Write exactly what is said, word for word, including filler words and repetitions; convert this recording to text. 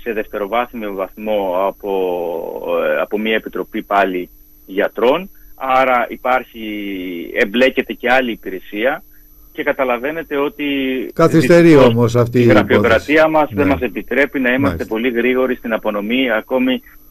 σε δευτεροβάθμιο βαθμό από, από μια επιτροπή πάλι γιατρών, άρα υπάρχει, εμπλέκεται και άλλη υπηρεσία και καταλαβαίνετε ότι καθυστερεί όμως αυτή η γραφειοκρατία μας ναι. δεν μας επιτρέπει να είμαστε Μάλιστα. πολύ γρήγοροι στην απονομή ακόμη